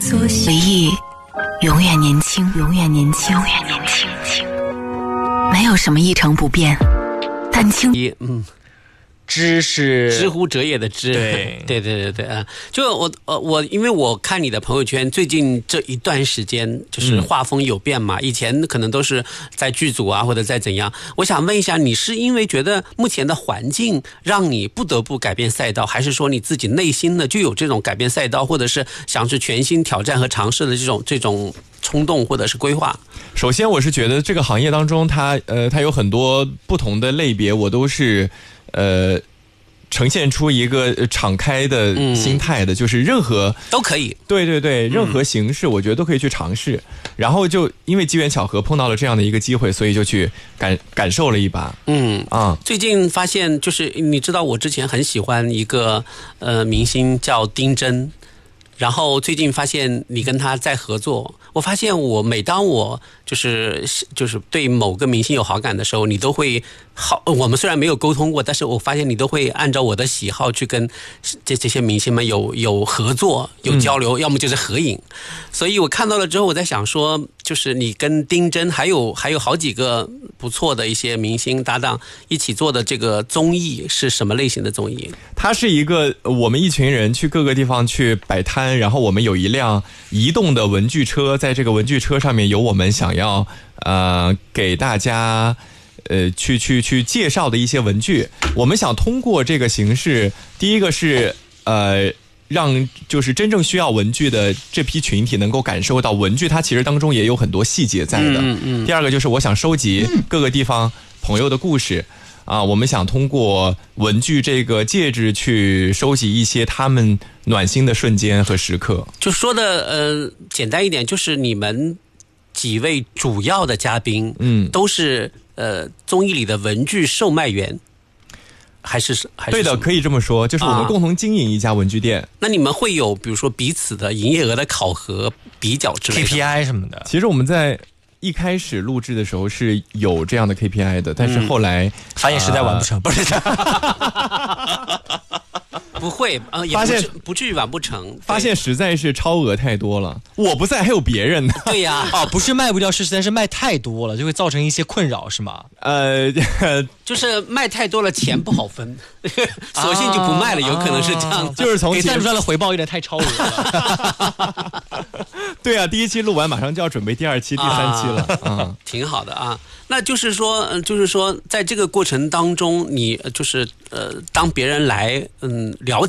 缩写，回忆永远年轻，永远年轻，永远年轻。没有什么一成不变，但知是知乎者也的知，对啊！就我因为我看你的朋友圈，最近这一段时间就是画风有变嘛，以前可能都是在剧组啊或者在怎样。我想问一下，你是因为觉得目前的环境让你不得不改变赛道，还是说你自己内心呢就有这种改变赛道，或者是想去全新挑战和尝试的这种冲动或者是规划？ 首先，我是觉得这个行业当中，它有很多不同的类别，我都是呈现出一个敞开的心态的，就是任何都可以， 对，任何形式我觉得都可以去尝试。然后就因为机缘巧合碰到了这样的一个机会，所以就去感受了一把。 最近发现就是你知道我之前很喜欢一个明星叫丁真，然后最近发现你跟他在合作，我发现每当我就是对某个明星有好感的时候，你都会我们虽然没有沟通过，但是我发现你都会按照我的喜好去跟这些明星们有合作有交流，要么就是合影。所以我看到了之后，我在想说，就是你跟丁真还有好几个不错的一些明星搭档一起做的这个综艺是什么类型的综艺？ 它是一个我们一群人去各个地方去摆摊，然后我们有一辆移动的文具车，在这个文具车上面有我们想要给大家去介绍的一些文具。我们想通过这个形式，第一个是让就是真正需要文具的这批群体能够感受到文具它其实当中也有很多细节在的。第二个就是我想收集各个地方朋友的故事我们想通过文具这个介质去收集一些他们暖心的瞬间和时刻。就说的简单一点，就是你们几位主要的嘉宾都是综艺里的文具售卖员，还是对的，可以这么说，就是我们共同经营一家文具店。 那你们会有比如说彼此的营业额的考核比较之类的 KPI 什么的？ 其实我们在一开始录制的时候是有这样的 KPI 的，但是后来发现实在完不成，不是不会也不至于完不成， 发现实在是超额太多了，我不在还有别人呢。 对呀， 不是卖不掉，是实在是卖太多了，就会造成一些困扰，是吗？ 就是卖太多了，钱不好分，索性就不卖了，有可能是这样， 就是从给赞助商的回报有点太超额了。 对啊，第一期录完，马上就要准备第二期、第三期了， 挺好的啊。那就是说，在这个过程当中，你就是当别人来了解